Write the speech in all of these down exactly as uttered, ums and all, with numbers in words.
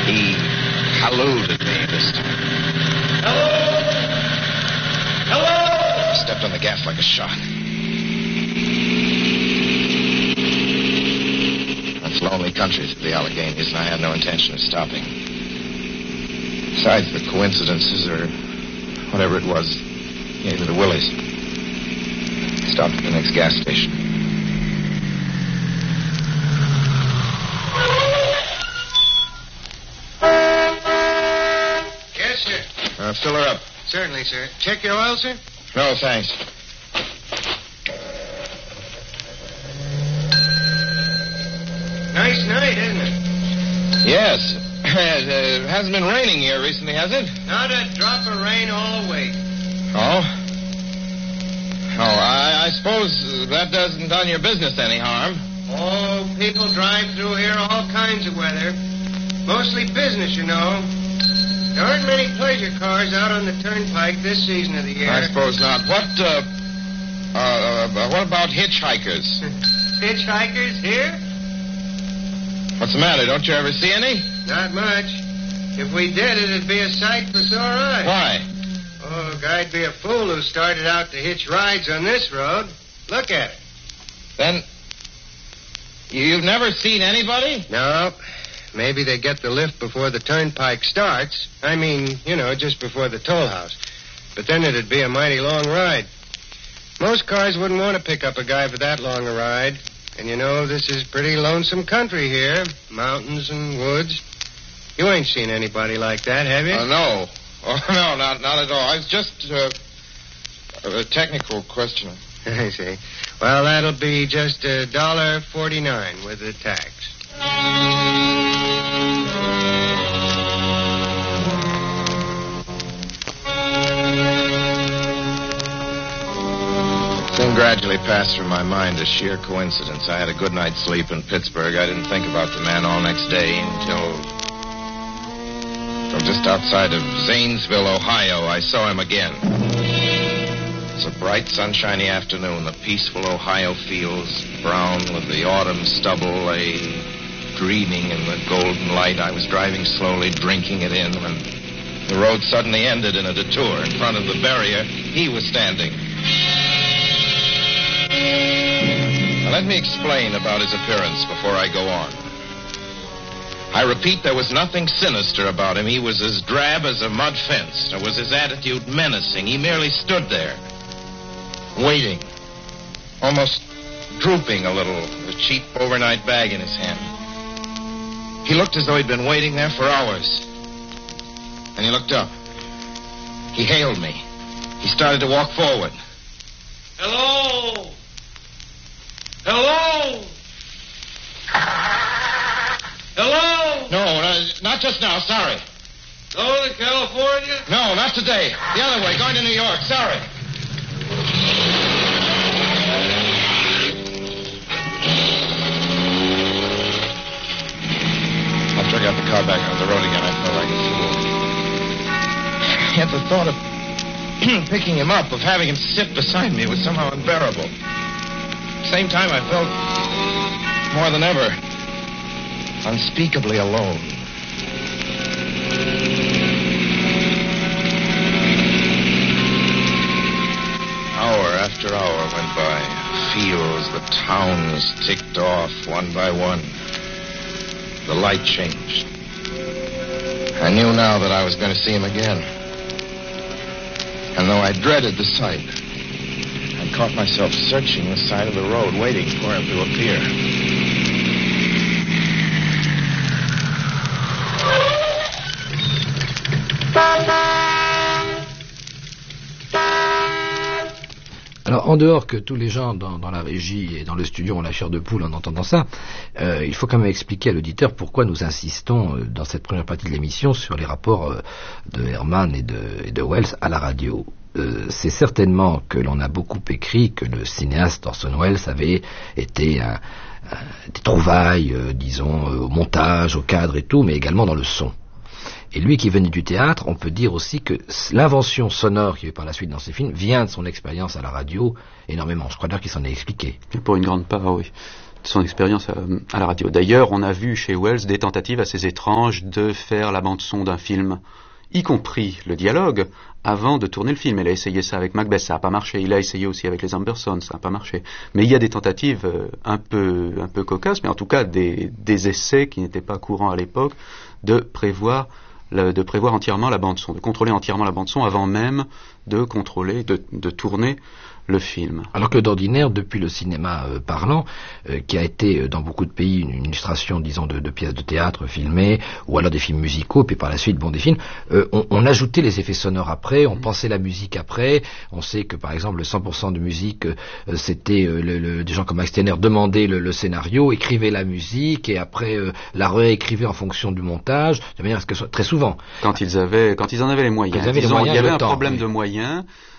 He hallooed at me this time. Hello! Hello! I stepped on the gas like a shot. That's lonely country through the Alleghenies, and I had no intention of stopping. Besides, the coincidences, or whatever it was, gave me the willies. Stopped at the next gas station. Yes, sir. Uh, fill her up. Certainly, sir. Check your oil, sir? No, thanks. Nice night, isn't it? Yes. It hasn't been raining here recently, has it? Not a drop of rain all week. Oh? Oh, I, I suppose that doesn't done your business any harm. Oh, people drive through here all kinds of weather. Mostly business, you know. There aren't many pleasure cars out on the turnpike this season of the year. I suppose not. What, uh, uh, uh what about hitchhikers? Hitchhikers here? What's the matter? Don't you ever see any? Not much. If we did, it'd be a sight for sore eyes. Why? Oh, guy'd be a fool who started out to hitch rides on this road. Look at it. Then, you've never seen anybody? No. Maybe they get the lift before the turnpike starts. I mean, you know, just before the toll house. But then it'd be a mighty long ride. Most cars wouldn't want to pick up a guy for that long a ride. And you know, this is pretty lonesome country here. Mountains and woods. You ain't seen anybody like that, have you? Uh, no. Oh, no, not not at all. It's just uh, a technical question. I see. Well, that'll be just a dollar forty-nine with the tax. Thing gradually passed through my mind as sheer coincidence. I had a good night's sleep in Pittsburgh. I didn't think about the man all next day until... From just outside of Zanesville, Ohio, I saw him again. It was a bright, sunshiny afternoon. The peaceful Ohio fields, brown with the autumn stubble, lay dreaming in the golden light. I was driving slowly, drinking it in, when the road suddenly ended in a detour. In front of the barrier, he was standing. Now, let me explain about his appearance before I go on. I repeat, there was nothing sinister about him. He was as drab as a mud fence. Nor was his attitude menacing. He merely stood there, waiting, almost drooping a little, with a cheap overnight bag in his hand. He looked as though he'd been waiting there for hours. And he looked up. He hailed me. He started to walk forward. Hello? Hello? Hello? No, uh, not just now. Sorry. Go to California? No, not today. The other way, going to New York. Sorry. After I got the car back on the road again, I felt like a fool. Yet the thought of picking him up, of having him sit beside me, was somehow unbearable. At the same time, I felt more than ever unspeakably alone. Hour after hour went by. Fields, the towns ticked off one by one. The light changed. I knew now that I was going to see him again. And though I dreaded the sight, I caught myself searching the side of the road, waiting for him to appear. Alors, en dehors que tous les gens dans, dans la régie et dans le studio ont la chair de poule en entendant ça, euh, il faut quand même expliquer à l'auditeur pourquoi nous insistons euh, dans cette première partie de l'émission sur les rapports euh, de Herman et de, et de Welles à la radio. Euh, c'est certainement que l'on a beaucoup écrit que le cinéaste Orson Welles avait été un, un, des trouvailles, euh, disons, euh, au montage, au cadre et tout, mais également dans le son. Et lui qui venait du théâtre, on peut dire aussi que l'invention sonore qu'il y a eu par la suite dans ses films vient de son expérience à la radio énormément. Je crois d'ailleurs qu'il s'en est expliqué. Pour une grande part, oui. son expérience à, à la radio. D'ailleurs, on a vu chez Welles des tentatives assez étranges de faire la bande-son d'un film, y compris le dialogue, avant de tourner le film. Il a essayé ça avec Macbeth, ça n'a pas marché. Il a essayé aussi avec les Amberson, ça n'a pas marché. Mais il y a des tentatives euh, un peu un peu cocasses, mais en tout cas des, des essais qui n'étaient pas courants à l'époque, de prévoir le, de prévoir entièrement la bande-son, de contrôler entièrement la bande-son avant même de contrôler, de, de tourner le film. Alors que d'ordinaire, depuis le cinéma euh, parlant, euh, qui a été euh, dans beaucoup de pays une, une illustration, disons, de, de pièces de théâtre filmées, ou alors des films musicaux, puis par la suite, bon, des films, euh, on, on ajoutait les effets sonores après, on pensait la musique après, on sait que par exemple le cent pour cent de musique, euh, c'était euh, le, le, des gens comme Max Steiner demandaient le, le scénario, écrivaient la musique, et après euh, la réécrivaient en fonction du montage, de manière à ce que très souvent... Quand ils avaient, quand ils en avaient les moyens. Ils avaient les moyens, il y avait le un temps, problème oui. de moyens.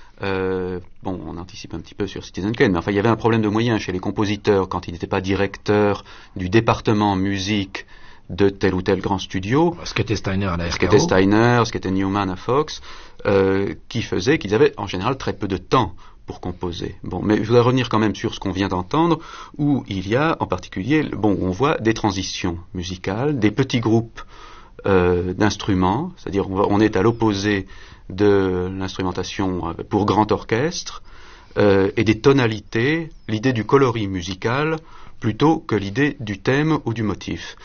Euh, bon, on anticipe un petit peu sur Citizen Kane, mais enfin, il y avait un problème de moyens chez les compositeurs quand ils n'étaient pas directeurs du département musique de tel ou tel grand studio. Ce qu'était Steiner à la R K O. Ce qu'était Steiner, ce qu'était Newman à Fox, euh, qui faisait qu'ils avaient en général très peu de temps pour composer. Bon, mais je voudrais revenir quand même sur ce qu'on vient d'entendre, où il y a en particulier, bon, on voit des transitions musicales, des petits groupes euh, d'instruments, c'est-à-dire on, va, on est à l'opposé de l'instrumentation pour grand orchestre, euh, et des tonalités, l'idée du coloris musical plutôt que l'idée du thème ou du motif.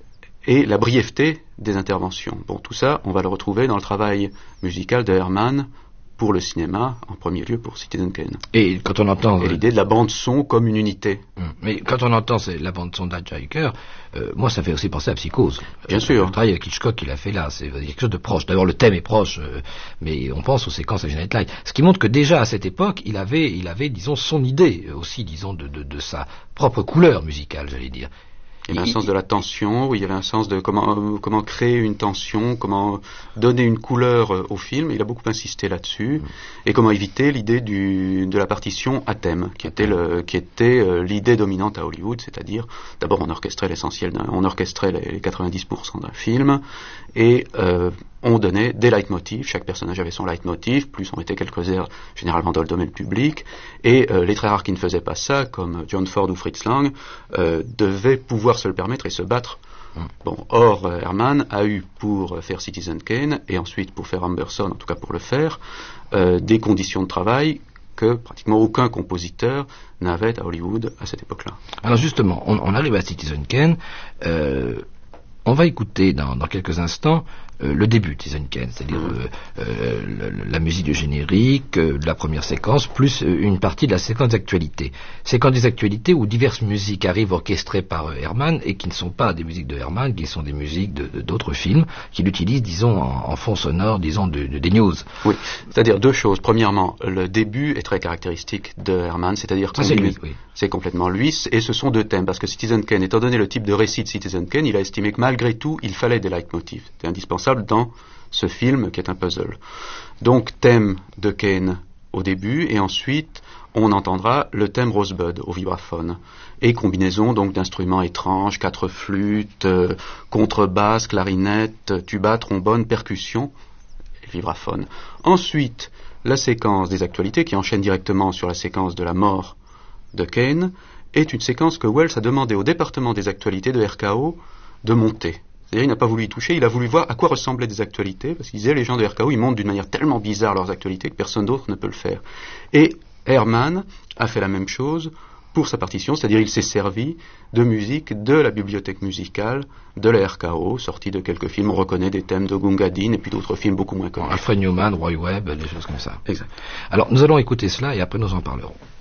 Et la brièveté des interventions. Bon, tout ça, on va le retrouver dans le travail musical de Herrmann pour le cinéma, en premier lieu pour Citizen Kane. Et quand on entend... Et l'idée de la bande-son comme une unité. Mais quand on entend c'est la bande-son d'Hitchhiker, euh, moi ça fait aussi penser à Psychose. Bien euh, sûr. Le travail avec Hitchcock qu'il a fait là, c'est quelque chose de proche. D'abord le thème est proche, euh, mais on pense aux séquences à Janet Leigh. Ce qui montre que déjà à cette époque, il avait, il avait disons, son idée aussi, disons, de, de, de sa propre couleur musicale, j'allais dire. Il y avait un sens de la tension, où il y avait un sens de comment, euh, comment créer une tension, comment donner une couleur euh, au film. Il a beaucoup insisté là-dessus. Mmh. Et comment éviter l'idée du, de la partition à thème, qui était, le, qui était euh, l'idée dominante à Hollywood, c'est-à-dire, d'abord on orchestrait l'essentiel, d'un, on orchestrait les, les quatre-vingt-dix pour cent d'un film, et euh, on donnait des leitmotifs, chaque personnage avait son leitmotiv, plus on mettait quelques airs généralement dans le domaine public, et euh, les très rares qui ne faisaient pas ça, comme John Ford ou Fritz Lang, euh, devaient pouvoir se le permettre et se battre. Hum. Bon, or, euh, Herrmann a eu pour faire Citizen Kane, et ensuite pour faire Amberson, en tout cas pour le faire, euh, des conditions de travail que pratiquement aucun compositeur n'avait à Hollywood à cette époque-là. Alors justement, on, on arrive à Citizen Kane, euh, on va écouter dans, dans quelques instants euh, le début de Citizen Kane, c'est-à-dire euh, euh, la, la musique du générique, euh, de la première séquence, plus euh, une partie de la séquence d'actualité. Séquence des actualités où diverses musiques arrivent orchestrées par euh, Herrmann et qui ne sont pas des musiques de Herrmann, qui sont des musiques de, de, d'autres films, qu'il utilise, disons, en, en fond sonore, disons, de, de, des news. Oui, c'est-à-dire deux choses. Premièrement, le début est très caractéristique de Herrmann, c'est-à-dire que c'est lui, oui. C'est complètement lui, et ce sont deux thèmes, parce que Citizen Kane, étant donné le type de récit de Citizen Kane, il a estimé que malgré tout, il fallait des leitmotifs. C'était indispensable dans ce film qui est un puzzle. Donc, thème de Kane au début, et ensuite, on entendra le thème Rosebud au vibraphone. Et combinaison donc d'instruments étranges, quatre flûtes, euh, contrebasse, clarinette, tuba, trombone, percussion, et vibraphone. Ensuite, la séquence des actualités qui enchaîne directement sur la séquence de la mort de Kane est une séquence que Welles a demandé au département des actualités de R K O de monter. C'est-à-dire, il n'a pas voulu y toucher, il a voulu voir à quoi ressemblaient des actualités, parce qu'il disait, les gens de R K O, ils montent d'une manière tellement bizarre leurs actualités que personne d'autre ne peut le faire. Et Herrmann a fait la même chose pour sa partition, c'est-à-dire il s'est servi de musique de la bibliothèque musicale de la R K O, sortie de quelques films. On reconnaît des thèmes de Gunga Din et puis d'autres films beaucoup moins connus. Alfred Newman, Roy Webb, des choses comme ça. Exact. Alors, nous allons écouter cela et après nous en parlerons.